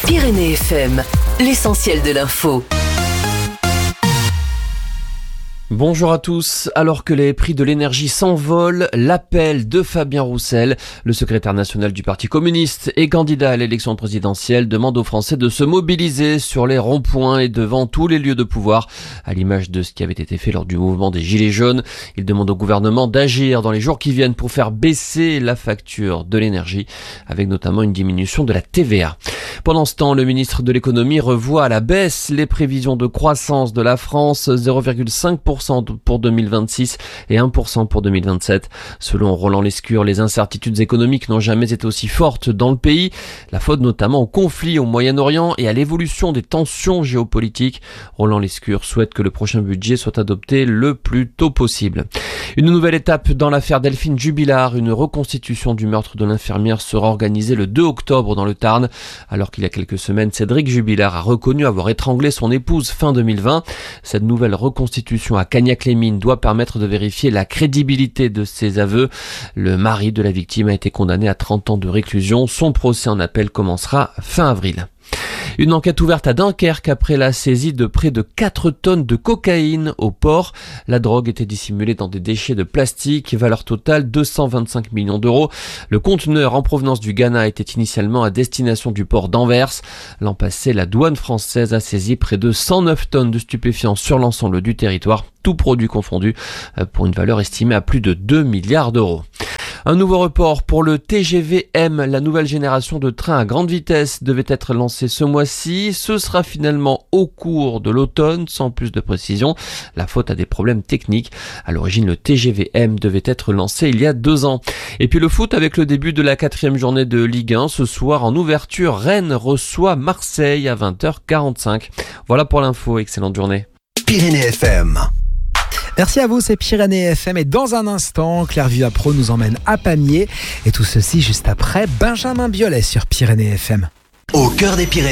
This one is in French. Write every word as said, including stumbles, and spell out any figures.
Pyrénées F M, l'essentiel de l'info. Bonjour à tous. Alors que les prix de l'énergie s'envolent, l'appel de Fabien Roussel, le secrétaire national du Parti communiste et candidat à l'élection présidentielle, demande aux Français de se mobiliser sur les ronds-points et devant tous les lieux de pouvoir, à l'image de ce qui avait été fait lors du mouvement des Gilets jaunes. Il demande au gouvernement d'agir dans les jours qui viennent pour faire baisser la facture de l'énergie, avec notamment une diminution de la T V A. Pendant ce temps, le ministre de l'économie revoit à la baisse les prévisions de croissance de la France, zéro virgule cinq pour cent pour deux mille vingt-six et un pour cent pour deux mille vingt-sept. Selon Roland Lescure, les incertitudes économiques n'ont jamais été aussi fortes dans le pays. La faute notamment au conflit au Moyen-Orient et à l'évolution des tensions géopolitiques. Roland Lescure souhaite que le prochain budget soit adopté le plus tôt possible. Une nouvelle étape dans l'affaire Delphine Jubilard. Une reconstitution du meurtre de l'infirmière sera organisée le deux octobre dans le Tarn. Alors qu'il y a quelques semaines, Cédric Jubilard a reconnu avoir étranglé son épouse fin deux mille vingt. Cette nouvelle reconstitution à Cagnac-les-Mines doit permettre de vérifier la crédibilité de ses aveux. Le mari de la victime a été condamné à trente ans de réclusion. Son procès en appel commencera fin avril. Une enquête ouverte à Dunkerque après la saisie de près de quatre tonnes de cocaïne au port. La drogue était dissimulée dans des déchets de plastique, valeur totale deux cent vingt-cinq millions d'euros. Le conteneur en provenance du Ghana était initialement à destination du port d'Anvers. L'an passé, la douane française a saisi près de cent neuf tonnes de stupéfiants sur l'ensemble du territoire, tous produits confondus, pour une valeur estimée à plus de deux milliards d'euros. Un nouveau report pour le T G V M, la nouvelle génération de trains à grande vitesse, devait être lancée ce mois-ci. Ce sera finalement au cours de l'automne, sans plus de précision. La faute à des problèmes techniques. À l'origine, le T G V M devait être lancé il y a deux ans. Et puis le foot avec le début de la quatrième journée de Ligue un. Ce soir, en ouverture, Rennes reçoit Marseille à vingt heures quarante-cinq. Voilà pour l'info. Excellente journée. Pyrénées F M. Merci à vous, c'est Pyrénées F M. Et dans un instant, Claire Vivapro nous emmène à Pamiers. Et tout ceci juste après Benjamin Biolay sur Pyrénées F M. Au cœur des Pyrénées.